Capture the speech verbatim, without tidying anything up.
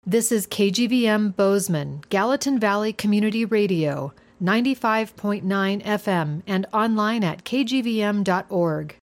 This is K G V M Bozeman, Gallatin Valley Community Radio, ninety-five point nine F M, and online at k g v m dot org.